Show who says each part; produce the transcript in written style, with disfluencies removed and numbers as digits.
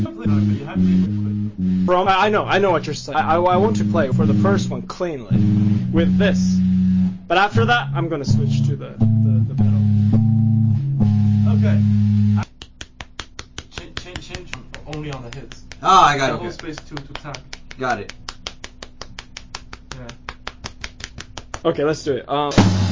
Speaker 1: You have to be quick.
Speaker 2: Bro, I know what you're saying. I want to play for the first one cleanly with this, but after that I'm gonna switch to the pedal.
Speaker 1: Okay. Change only on the hits.
Speaker 3: Oh, I got it.
Speaker 1: Hold space to tap.
Speaker 3: Got it.
Speaker 1: Yeah.
Speaker 2: Okay, let's do it.